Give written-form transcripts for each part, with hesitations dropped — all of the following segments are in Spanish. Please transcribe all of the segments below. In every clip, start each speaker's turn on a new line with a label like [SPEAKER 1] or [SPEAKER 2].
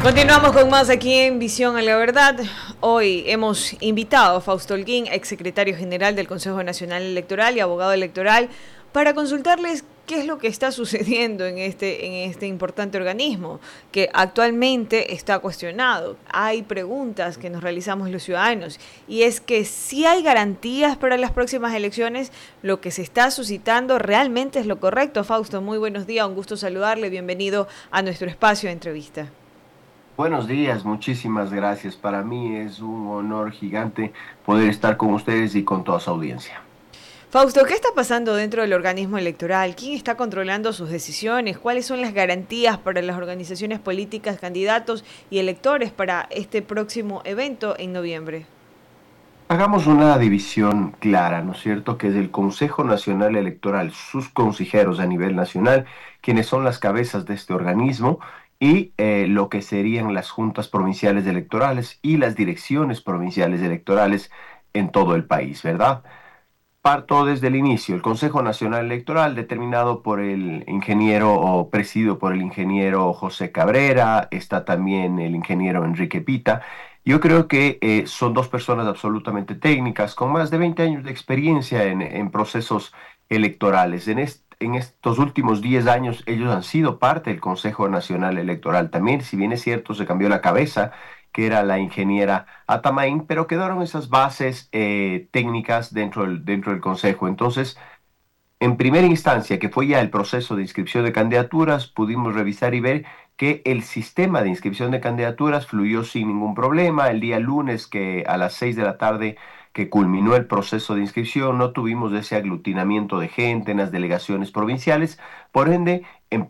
[SPEAKER 1] Continuamos con más aquí en Visión a la Verdad. Hoy hemos invitado a Fausto Holguín, exsecretario general del Consejo Nacional Electoral y abogado electoral, para consultarles qué es lo que está sucediendo en este importante organismo, que actualmente está cuestionado. Hay preguntas que nos realizamos los ciudadanos, y es que si hay garantías para las próximas elecciones, lo que se está suscitando realmente es lo correcto. Fausto, muy buenos días, un gusto saludarle, bienvenido a nuestro espacio de entrevista.
[SPEAKER 2] Buenos días, muchísimas gracias. Para mí es un honor gigante poder estar con ustedes y con toda su audiencia.
[SPEAKER 1] Fausto, ¿qué está pasando dentro del organismo electoral? ¿Quién está controlando sus decisiones? ¿Cuáles son las garantías para las organizaciones políticas, candidatos y electores para este próximo evento en noviembre?
[SPEAKER 2] Hagamos una división clara, ¿no es cierto? Que es el Consejo Nacional Electoral, sus consejeros a nivel nacional, quienes son las cabezas de este organismo, y lo que serían las juntas provinciales electorales y las direcciones provinciales electorales en todo el país, ¿verdad? Parto desde el inicio. El Consejo Nacional Electoral, determinado por el ingeniero o presidido por el ingeniero José Cabrera, está también el ingeniero Enrique Pita. Yo creo que son dos personas absolutamente técnicas, con más de 20 años de experiencia en procesos electorales. En estos últimos 10 años ellos han sido parte del Consejo Nacional Electoral también, si bien es cierto, se cambió la cabeza, que era la ingeniera Atamain, pero quedaron esas bases técnicas dentro del Consejo. Entonces, en primera instancia, que fue ya el proceso de inscripción de candidaturas, pudimos revisar y ver que el sistema de inscripción de candidaturas fluyó sin ningún problema. El día lunes, que a las 6 de la tarde que culminó el proceso de inscripción, no tuvimos ese aglutinamiento de gente en las delegaciones provinciales. Por ende,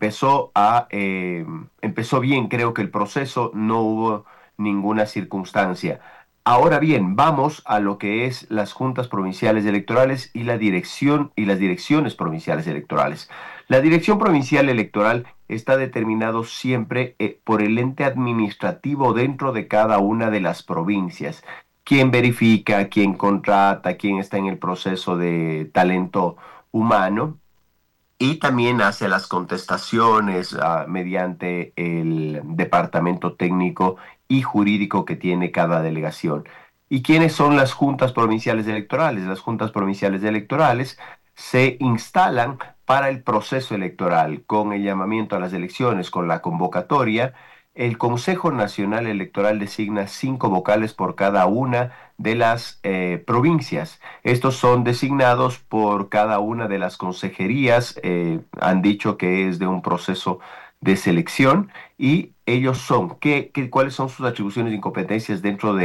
[SPEAKER 2] empezó bien, creo que el proceso, no hubo ninguna circunstancia. Ahora bien, vamos a lo que es las juntas provinciales electorales y la dirección y las direcciones provinciales electorales. La dirección provincial electoral está determinado siempre por el ente administrativo dentro de cada una de las provincias. Quién verifica, quién contrata, quién está en el proceso de talento humano y también hace las contestaciones mediante el departamento técnico y jurídico que tiene cada delegación. ¿Y quiénes son las juntas provinciales electorales? Las juntas provinciales electorales se instalan para el proceso electoral con el llamamiento a las elecciones, con la convocatoria. El Consejo Nacional Electoral designa 5 vocales por cada una de las provincias. Estos son designados por cada una de las consejerías, han dicho que es de un proceso de selección y ellos son, ¿cuáles son sus atribuciones y competencias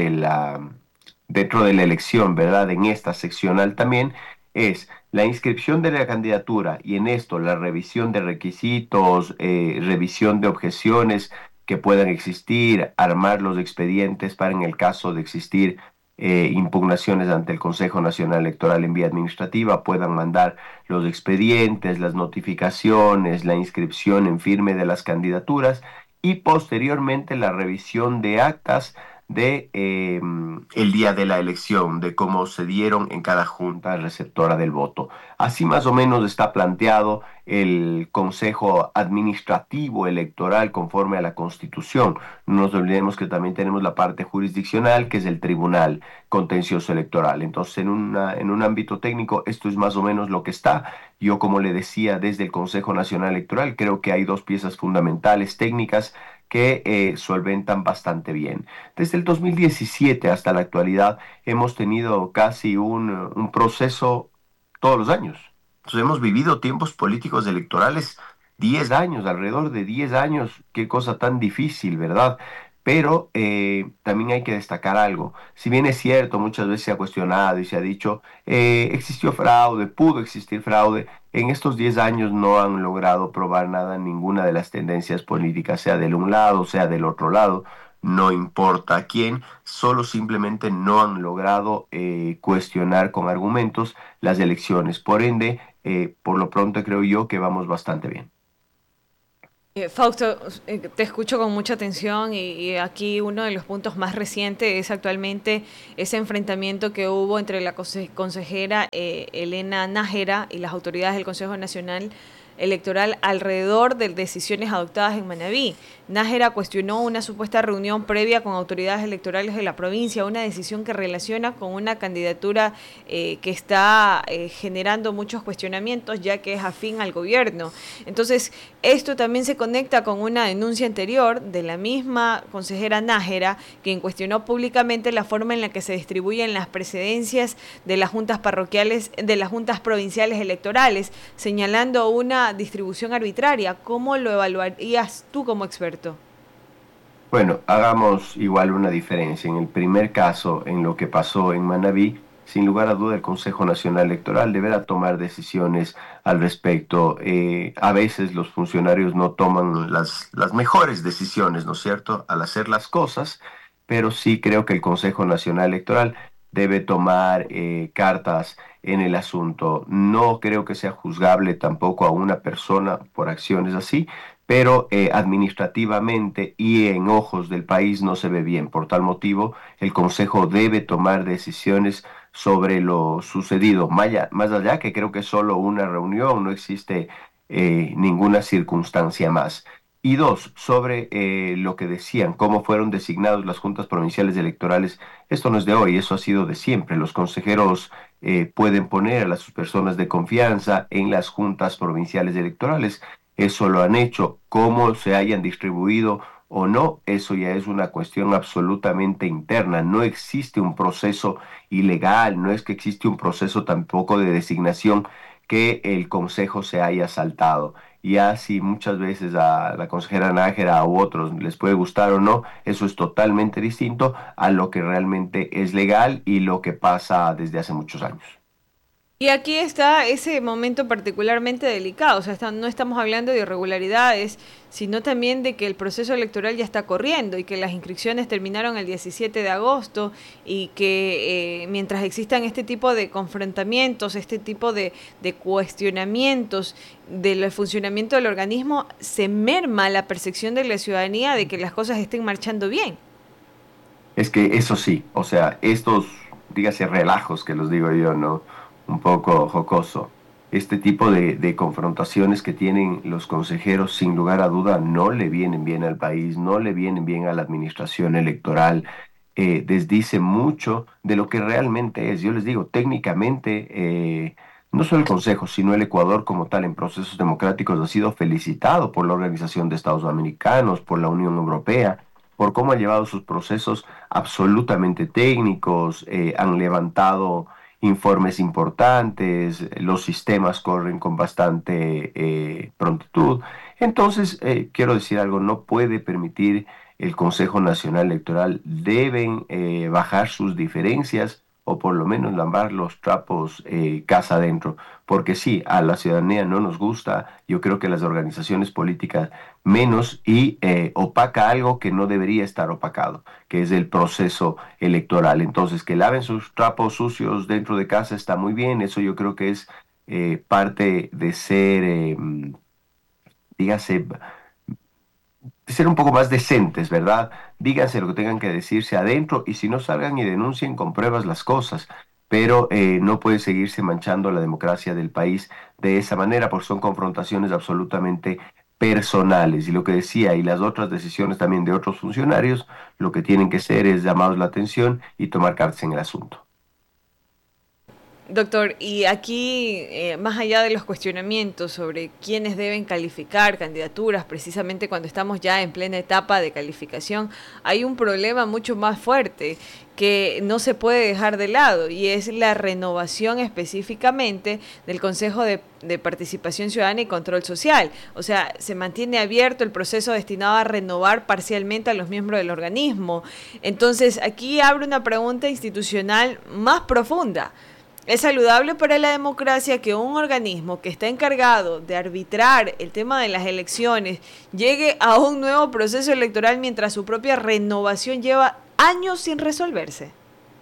[SPEAKER 2] dentro de la elección, ¿verdad? En esta seccional también es la inscripción de la candidatura y en esto la revisión de requisitos, revisión de objeciones que puedan existir, armar los expedientes para en el caso de existir impugnaciones ante el Consejo Nacional Electoral en vía administrativa, puedan mandar los expedientes, las notificaciones, la inscripción en firme de las candidaturas y posteriormente la revisión de actas de el día de la elección, de cómo se dieron en cada junta receptora del voto. Así más o menos está planteado el Consejo Administrativo Electoral conforme a la Constitución. No nos olvidemos que también tenemos la parte jurisdiccional, que es el Tribunal Contencioso Electoral. Entonces, en un ámbito técnico, esto es más o menos lo que está. Yo, como le decía, desde el Consejo Nacional Electoral, creo que hay dos piezas fundamentales técnicas que solventan bastante bien. Desde el 2017 hasta la actualidad hemos tenido casi un proceso todos los años. Entonces, hemos vivido tiempos políticos electorales 10 años, alrededor de 10 años, qué cosa tan difícil, ¿verdad? Pero también hay que destacar algo. Si bien es cierto, muchas veces se ha cuestionado y se ha dicho, existió fraude, pudo existir fraude, en estos 10 años no han logrado probar nada en ninguna de las tendencias políticas, sea del un lado, sea del otro lado, no importa quién, solo simplemente no han logrado cuestionar con argumentos las elecciones. Por ende, por lo pronto creo yo que vamos bastante bien.
[SPEAKER 1] Fausto, te escucho con mucha atención y aquí uno de los puntos más recientes es actualmente ese enfrentamiento que hubo entre la consejera Elena Nájera y las autoridades del Consejo Nacional Electoral alrededor de decisiones adoptadas en Manabí. Nájera cuestionó una supuesta reunión previa con autoridades electorales de la provincia, una decisión que relaciona con una candidatura que está generando muchos cuestionamientos, ya que es afín al gobierno. Entonces, esto también se conecta con una denuncia anterior de la misma consejera Nájera, quien cuestionó públicamente la forma en la que se distribuyen las presidencias de las juntas parroquiales, de las juntas provinciales electorales, señalando una distribución arbitraria. ¿Cómo lo evaluarías tú como experto?
[SPEAKER 2] Bueno, hagamos igual una diferencia. En el primer caso, en lo que pasó en Manabí, sin lugar a duda el Consejo Nacional Electoral deberá tomar decisiones al respecto. A veces los funcionarios no toman las mejores decisiones, ¿no es cierto?, al hacer las cosas, pero sí creo que el Consejo Nacional Electoral debe tomar cartas en el asunto. No creo que sea juzgable tampoco a una persona por acciones así, pero administrativamente y en ojos del país no se ve bien. Por tal motivo, el Consejo debe tomar decisiones sobre lo sucedido. Más allá que creo que es solo una reunión, no existe ninguna circunstancia más. Y dos, sobre lo que decían, cómo fueron designados las juntas provinciales electorales. Esto no es de hoy, eso ha sido de siempre. Los consejeros pueden poner a las personas de confianza en las juntas provinciales electorales. Eso lo han hecho. Cómo se hayan distribuido o no, eso ya es una cuestión absolutamente interna. No existe un proceso ilegal, no es que existe un proceso tampoco de designación que el Consejo se haya saltado. Ya si muchas veces a la consejera Nájera u otros les puede gustar o no, eso es totalmente distinto a lo que realmente es legal y lo que pasa desde hace muchos años.
[SPEAKER 1] Y aquí está ese momento particularmente delicado, o sea, no estamos hablando de irregularidades, sino también de que el proceso electoral ya está corriendo y que las inscripciones terminaron el 17 de agosto y que mientras existan este tipo de confrontamientos, este tipo de cuestionamientos del funcionamiento del organismo, se merma la percepción de la ciudadanía de que las cosas estén marchando bien.
[SPEAKER 2] Es que eso sí, o sea, estos, dígase, relajos que los digo yo, ¿no? Un poco jocoso. Este tipo de confrontaciones que tienen los consejeros, sin lugar a duda, no le vienen bien al país, no le vienen bien a la administración electoral. Desdice mucho de lo que realmente es. Yo les digo, técnicamente, no solo el Consejo, sino el Ecuador como tal en procesos democráticos ha sido felicitado por la Organización de Estados Americanos, por la Unión Europea por cómo ha llevado sus procesos absolutamente técnicos, han levantado informes importantes, los sistemas corren con bastante prontitud. Entonces, quiero decir algo, no puede permitir el Consejo Nacional Electoral, deben bajar sus diferencias o por lo menos lavar los trapos casa adentro, porque sí, a la ciudadanía no nos gusta, yo creo que las organizaciones políticas menos y opaca algo que no debería estar opacado, que es el proceso electoral. Entonces, que laven sus trapos sucios dentro de casa está muy bien, eso yo creo que es parte de ser, dígase, de ser un poco más decentes, ¿verdad? Díganse lo que tengan que decirse adentro y si no salgan y denuncien con pruebas las cosas. Pero no puede seguirse manchando la democracia del país de esa manera, porque son confrontaciones absolutamente personales. Y lo que decía, y las otras decisiones también de otros funcionarios, lo que tienen que ser es llamados la atención y tomar cartas en el asunto.
[SPEAKER 1] Doctor, y aquí, más allá de los cuestionamientos sobre quiénes deben calificar candidaturas, precisamente cuando estamos ya en plena etapa de calificación, hay un problema mucho más fuerte que no se puede dejar de lado y es la renovación específicamente del Consejo de Participación Ciudadana y Control Social. O sea, se mantiene abierto el proceso destinado a renovar parcialmente a los miembros del organismo. Entonces, aquí abre una pregunta institucional más profunda. ¿Es saludable para la democracia que un organismo que está encargado de arbitrar el tema de las elecciones llegue a un nuevo proceso electoral mientras su propia renovación lleva años sin resolverse?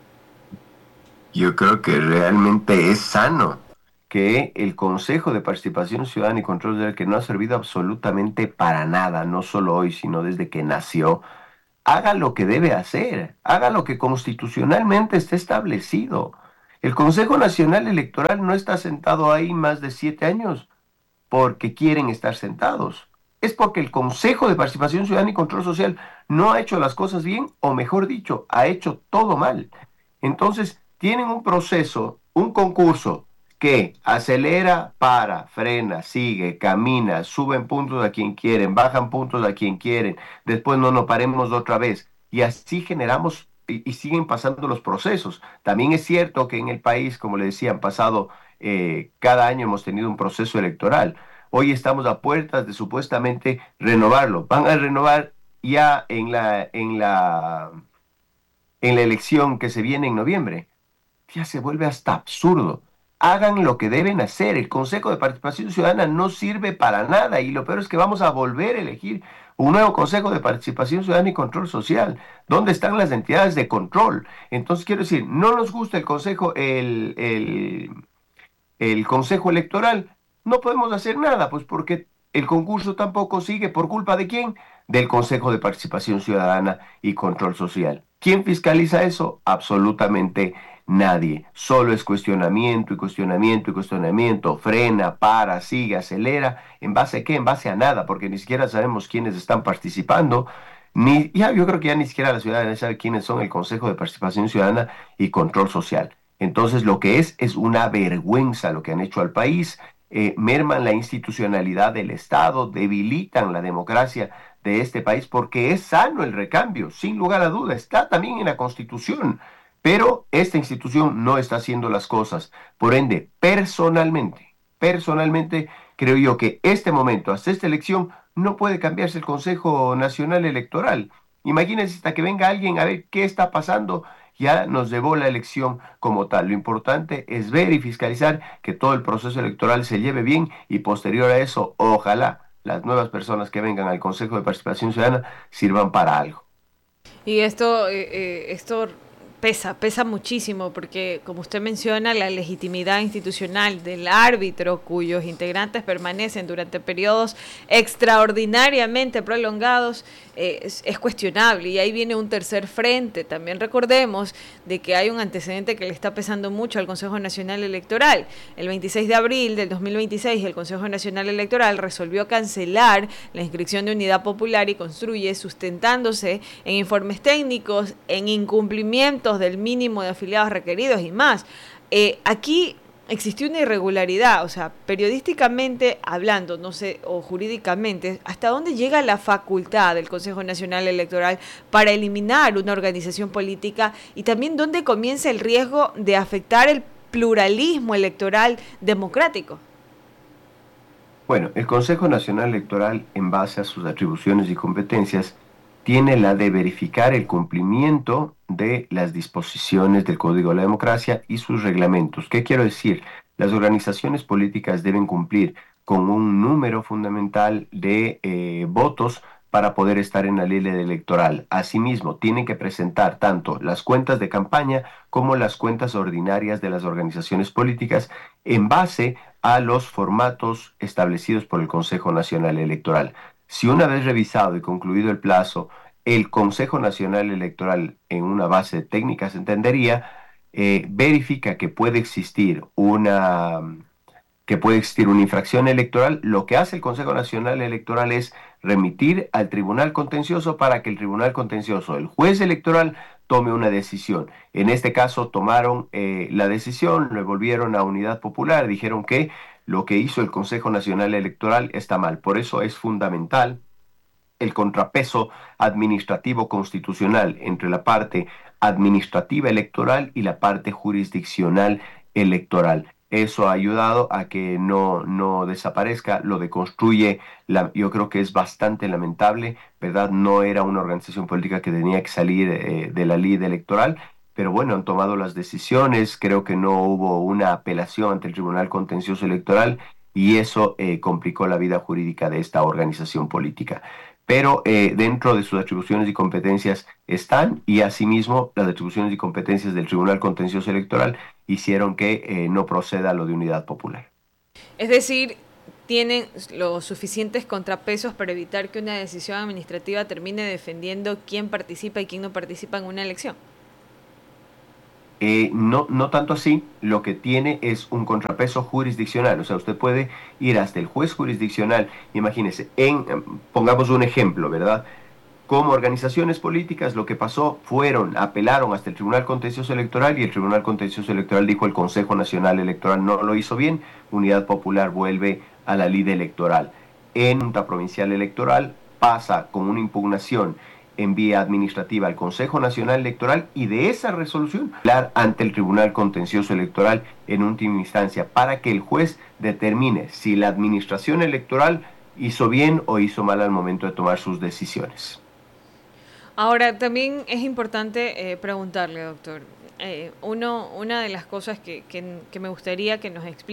[SPEAKER 2] Yo creo que realmente es sano que el Consejo de Participación Ciudadana y Control Social, que no ha servido absolutamente para nada, no solo hoy, sino desde que nació, haga lo que debe hacer, haga lo que constitucionalmente está establecido. El Consejo Nacional Electoral no está sentado ahí más de 7 años. porque quieren estar sentados. Es porque el Consejo de Participación Ciudadana y Control Social no ha hecho las cosas bien, o mejor dicho, ha hecho todo mal. Entonces, tienen un proceso, un concurso que acelera, para, frena, sigue, camina, suben puntos a quien quieren, bajan puntos a quien quieren, después no nos paremos otra vez. Y así generamos y siguen pasando los procesos. También es cierto que en el país, como le decía, han pasado, cada año hemos tenido un proceso electoral. Hoy estamos a puertas de supuestamente renovarlo. Van a renovar ya en la elección que se viene en noviembre. Ya se vuelve hasta absurdo. Hagan lo que deben hacer. El Consejo de Participación Ciudadana no sirve para nada y lo peor es que vamos a volver a elegir un nuevo Consejo de Participación Ciudadana y Control Social. ¿Dónde están las entidades de control? Entonces, quiero decir, no nos gusta el Consejo Electoral, no podemos hacer nada, pues porque el concurso tampoco sigue. ¿Por culpa de quién? Del Consejo de Participación Ciudadana y Control Social. ¿Quién fiscaliza eso? Absolutamente nadie. Solo es cuestionamiento y cuestionamiento y cuestionamiento. Frena, para, sigue, acelera. ¿En base a qué? En base a nada, porque ni siquiera sabemos quiénes están participando. Yo creo que ya ni siquiera la ciudadanía sabe quiénes son el Consejo de Participación Ciudadana y Control Social. Entonces, lo que es una vergüenza lo que han hecho al país. Merman la institucionalidad del Estado, debilitan la democracia de este país, porque es sano el recambio, sin lugar a duda, está también en la Constitución, pero esta institución no está haciendo las cosas. Por ende, personalmente, creo yo que este momento, hasta esta elección, no puede cambiarse el Consejo Nacional Electoral. Imagínense hasta que venga alguien a ver qué está pasando, ya nos llevó la elección como tal. Lo importante es ver y fiscalizar que todo el proceso electoral se lleve bien y posterior a eso, ojalá las nuevas personas que vengan al Consejo de Participación Ciudadana sirvan para algo.
[SPEAKER 1] Y esto pesa muchísimo porque, como usted menciona, la legitimidad institucional del árbitro, cuyos integrantes permanecen durante periodos extraordinariamente prolongados, es cuestionable. Y ahí viene un tercer frente. También recordemos de que hay un antecedente que le está pesando mucho al Consejo Nacional Electoral. El 26 de abril del 2026, el Consejo Nacional Electoral resolvió cancelar la inscripción de Unidad Popular y Construye, sustentándose en informes técnicos, en incumplimientos del mínimo de afiliados requeridos y más. Aquí existió una irregularidad, o sea, periodísticamente hablando, no sé, o jurídicamente, ¿hasta dónde llega la facultad del Consejo Nacional Electoral para eliminar una organización política? Y también, ¿dónde comienza el riesgo de afectar el pluralismo electoral democrático?
[SPEAKER 2] Bueno, el Consejo Nacional Electoral, en base a sus atribuciones y competencias, tiene la de verificar el cumplimiento de las disposiciones del Código de la Democracia y sus reglamentos. ¿Qué quiero decir? Las organizaciones políticas deben cumplir con un número fundamental de votos para poder estar en la ley electoral. Asimismo, tienen que presentar tanto las cuentas de campaña como las cuentas ordinarias de las organizaciones políticas en base a los formatos establecidos por el Consejo Nacional Electoral. Si una vez revisado y concluido el plazo, el Consejo Nacional Electoral en una base de técnicas entendería, verifica que puede existir una infracción electoral, lo que hace el Consejo Nacional Electoral es remitir al Tribunal Contencioso para que el Tribunal Contencioso, el juez electoral, tome una decisión. En este caso tomaron la decisión, lo volvieron a Unidad Popular, dijeron que lo que hizo el Consejo Nacional Electoral está mal. Por eso es fundamental el contrapeso administrativo constitucional entre la parte administrativa electoral y la parte jurisdiccional electoral. Eso ha ayudado a que no desaparezca. Lo de Construye, yo creo que es bastante lamentable, ¿verdad? No era una organización política que tenía que salir de la ley electoral, pero bueno, han tomado las decisiones. Creo que no hubo una apelación ante el Tribunal Contencioso Electoral y eso complicó la vida jurídica de esta organización política, pero dentro de sus atribuciones y competencias están, y asimismo las atribuciones y competencias del Tribunal Contencioso Electoral hicieron que no proceda lo de Unidad Popular.
[SPEAKER 1] Es decir, tienen los suficientes contrapesos para evitar que una decisión administrativa termine defendiendo quién participa y quién no participa en una elección.
[SPEAKER 2] No tanto así, lo que tiene es un contrapeso jurisdiccional, o sea, usted puede ir hasta el juez jurisdiccional, imagínese, pongamos un ejemplo, ¿verdad? Como organizaciones políticas, lo que pasó apelaron hasta el Tribunal Contencioso Electoral y el Tribunal Contencioso Electoral dijo el Consejo Nacional Electoral no lo hizo bien, Unidad Popular vuelve a la ley electoral. En Junta Provincial Electoral pasa con una impugnación en vía administrativa al Consejo Nacional Electoral y de esa resolución hablar ante el Tribunal Contencioso Electoral en última instancia para que el juez determine si la administración electoral hizo bien o hizo mal al momento de tomar sus decisiones.
[SPEAKER 1] Ahora, también es importante preguntarle, doctor, una de las cosas que me gustaría que nos explique